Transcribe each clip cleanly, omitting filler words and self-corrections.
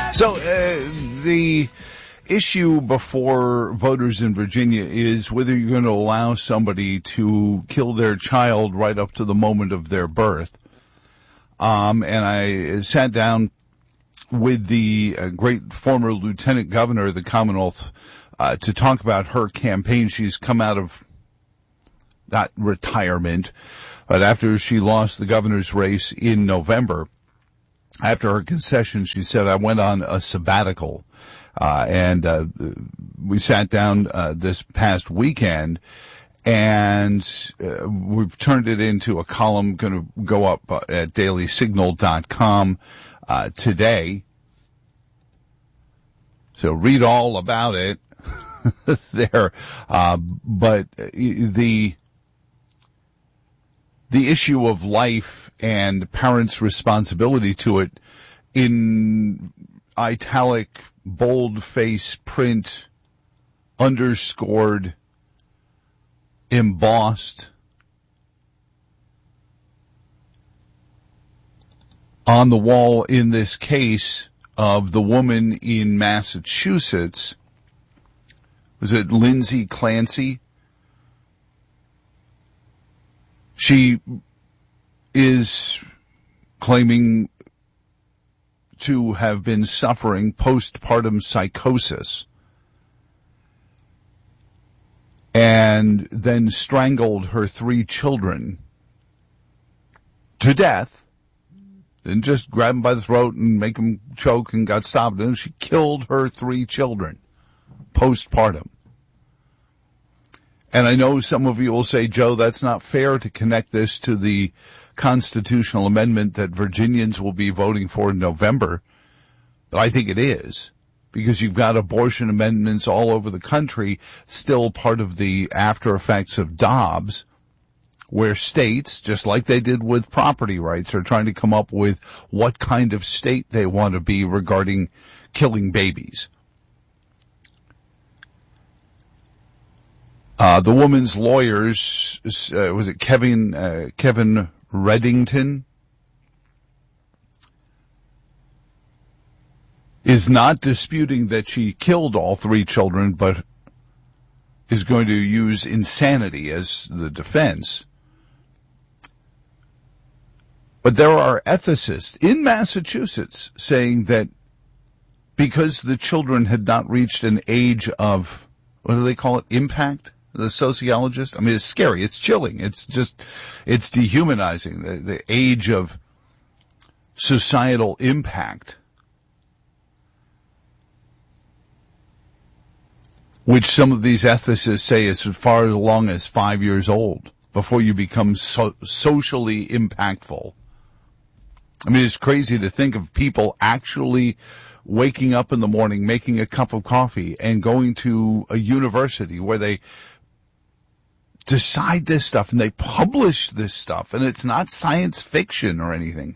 So, the issue before voters in Virginia is whether you're going to allow somebody to kill their child right up to the moment of their birth. And I sat down with the great former lieutenant governor of the Commonwealth to talk about her campaign. She's come out of, not retirement, but after she lost the governor's race in November, after her concession, she said, I went on a sabbatical. And we sat down this past weekend, and we've turned it into a column going to go up at dailysignal.com today. So read all about it there. But the issue of life and parents' responsibility to it in italic, boldface print, underscored, embossed on the wall in this case of the woman in Massachusetts. Was it Lindsay Clancy? She is claiming to have been suffering postpartum psychosis and then strangled her 3 children to death. Didn't just grab them by the throat and make them choke and got stopped. She killed her 3 children postpartum. And I know some of you will say, Joe, that's not fair to connect this to the constitutional amendment that Virginians will be voting for in November. But I think it is, because you've got abortion amendments all over the country, still part of the after effects of Dobbs, where states, just like they did with property rights, are trying to come up with what kind of state they want to be regarding killing babies. The woman's lawyers, was it Kevin Reddington, is not disputing that she killed all 3 children, but is going to use insanity as the defense. But there are ethicists in Massachusetts saying that because the children had not reached an age of, what do they call it, impact? The sociologist? I mean, it's scary. It's chilling. It's dehumanizing. The age of societal impact, which some of these ethicists say is as far along as 5 years old before you become socially impactful. I mean, it's crazy to think of people actually waking up in the morning, making a cup of coffee, and going to a university where they decide this stuff and they publish this stuff, and it's not science fiction or anything.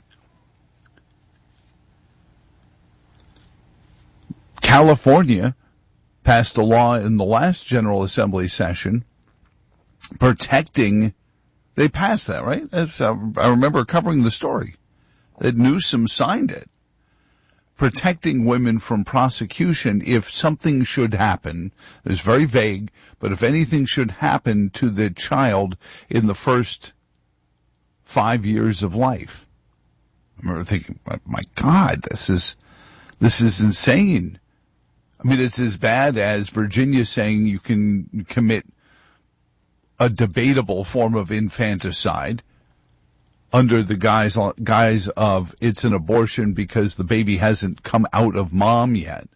California passed a law in the last General Assembly session protecting, they passed that, right? I remember covering the story. That Newsom signed it. Protecting women from prosecution if something should happen. It's very vague, but if anything should happen to the child in the first 5 years of life. I remember thinking, my God, this is insane. I mean, it's as bad as Virginia saying you can commit a debatable form of infanticide under the guise of it's an abortion because the baby hasn't come out of mom yet.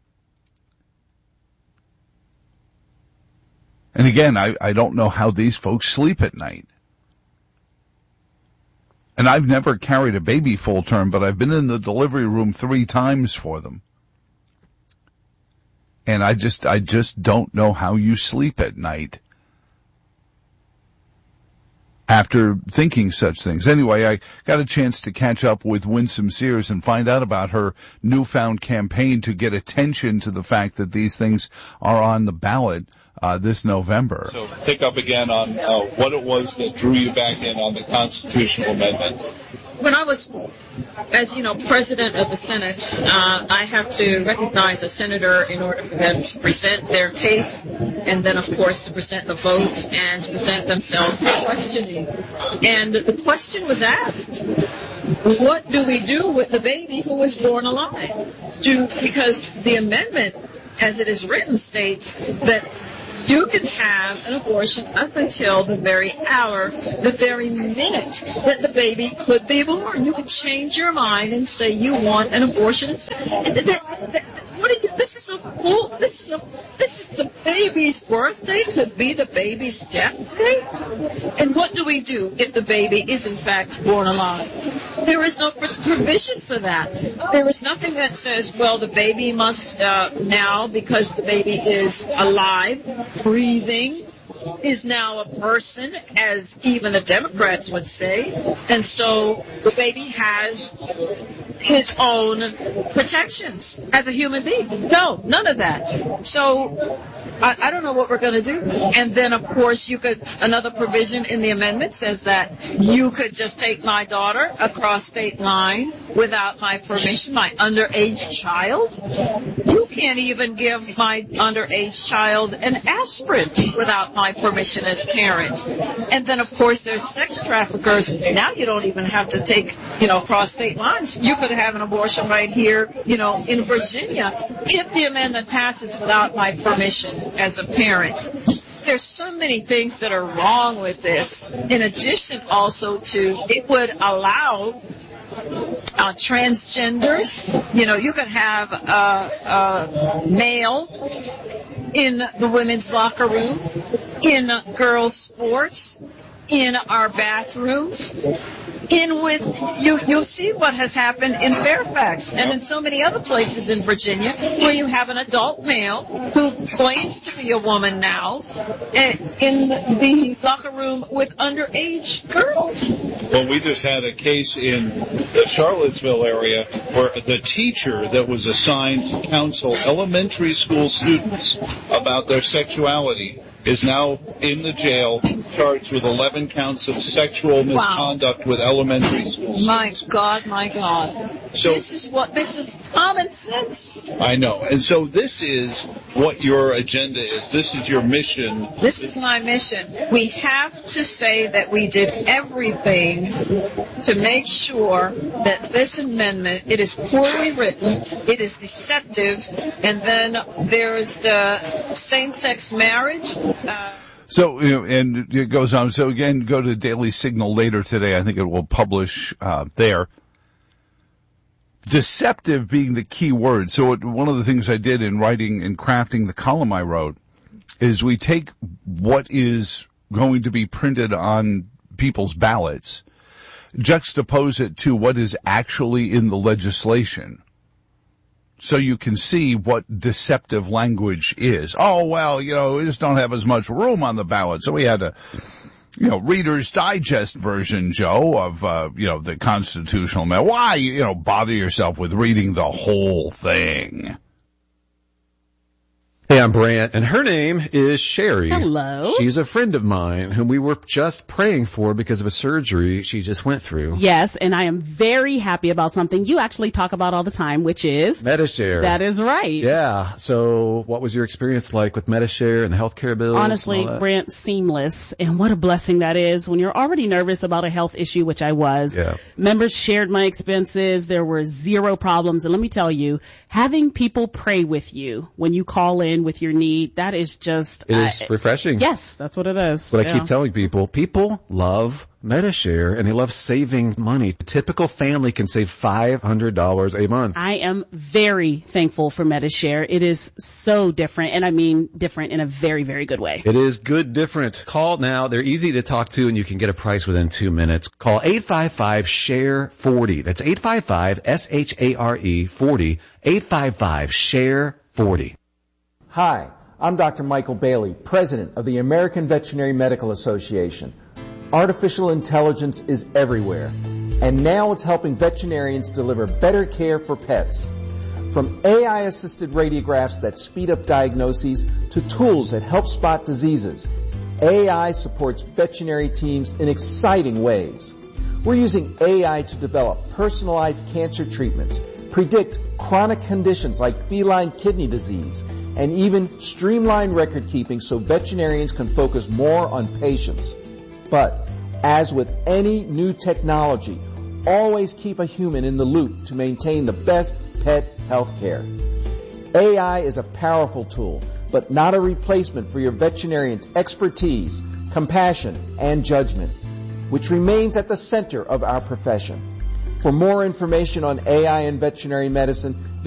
And again, I don't know how these folks sleep at night. And I've never carried a baby full term, but I've been in the delivery room 3 times for them. And I just don't know how you sleep at night after thinking such things. Anyway, I got a chance to catch up with Winsome Sears and find out about her newfound campaign to get attention to the fact that these things are on the ballot this November. So pick up again on what it was that drew you back in on the constitutional amendment. When I was, as you know, president of the Senate, I have to recognize a senator in order for them to present their case, and then, of course, to present the vote and to present themselves for questioning. And the question was asked, what do we do with the baby who was born alive? Because the amendment, as it is written, states that you can have an abortion up until the very hour, the very minute that the baby could be born. You can change your mind and say you want an abortion. This is the baby's birthday could be the baby's death day? And what do we do if the baby is in fact born alive? There is no provision for that. There is nothing that says, well, the baby must now, because the baby is alive, breathing, is now a person, as even the Democrats would say, and so the baby has his own protections as a human being. No, none of that. So I don't know what we're going to do. And then, of course, another provision in the amendment says that you could just take my daughter across state line without my permission, my underage child. You can't even give my underage child an aspirin without my permission as parent. And then, of course, there's sex traffickers. Now you don't even have to take, across state lines. You could have an abortion right here, in Virginia, if the amendment passes without my permission as a parent. There's so many things that are wrong with this. In addition, also to it would allow transgenders. You could have a male in the women's locker room, in girls' sports, in our bathrooms. You'll see what has happened in Fairfax and in so many other places in Virginia where you have an adult male who claims to be a woman now in the locker room with underage girls. Well, we just had a case in the Charlottesville area where the teacher that was assigned to counsel elementary school students about their sexuality is now in the jail, charged with 11 counts of sexual misconduct with elementary school students. My God. So, this is common sense. I know. And so this is what your agenda is. This is your mission. This is my mission. We have to say that we did everything to make sure that this amendment, it is poorly written, it is deceptive, and then there's the same-sex marriage. So, and it goes on. So again, go to Daily Signal later today. I think it will publish there. Deceptive being the key word. So one of the things I did in writing and crafting the column I wrote is we take what is going to be printed on people's ballots, juxtapose it to what is actually in the legislation. So you can see what deceptive language is. Oh, well, we just don't have as much room on the ballot. So we had a, Reader's Digest version, Joe, of, the constitutional amendment. Why, bother yourself with reading the whole thing? Hey, I'm Brant, and her name is Sherry. Hello. She's a friend of mine whom we were just praying for because of a surgery she just went through. Yes, and I am very happy about something you actually talk about all the time, which is Medi-Share. That is right. Yeah. So what was your experience like with Medi-Share and the healthcare bills? Honestly, Brant, seamless. And what a blessing that is when you're already nervous about a health issue, which I was. Yeah. Members shared my expenses. There were zero problems. And let me tell you, having people pray with you when you call in with your need, that is just... It is refreshing. Yes, that's what it is. But I keep telling people love Medi-Share and they love saving money. A typical family can save $500 a month. I am very thankful for Medi-Share. It is so different, and I mean different in a very, very good way. It is good different. Call now. They're easy to talk to and you can get a price within 2 minutes. Call 855-SHARE-40. That's 855-SHARE-40. 855-SHARE-40. Hi, I'm Dr. Michael Bailey, President of the American Veterinary Medical Association. Artificial intelligence is everywhere, and now it's helping veterinarians deliver better care for pets. From AI-assisted radiographs that speed up diagnoses to tools that help spot diseases, AI supports veterinary teams in exciting ways. We're using AI to develop personalized cancer treatments, predict chronic conditions like feline kidney disease, and even streamline record keeping so veterinarians can focus more on patients. But as with any new technology, always keep a human in the loop to maintain the best pet health care. AI is a powerful tool, but not a replacement for your veterinarian's expertise, compassion, and judgment, which remains at the center of our profession. For more information on AI and veterinary medicine,